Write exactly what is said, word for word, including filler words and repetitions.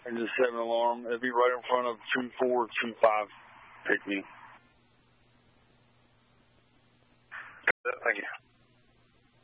and just set an alarm. It'll be right in front of two four two five Pickney.